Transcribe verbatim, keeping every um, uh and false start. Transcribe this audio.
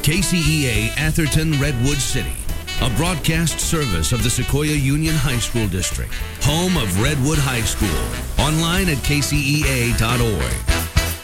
K C E A Atherton Redwood City, a broadcast service of the Sequoia Union High School District, home of Redwood High School. Online at K C E A dot org.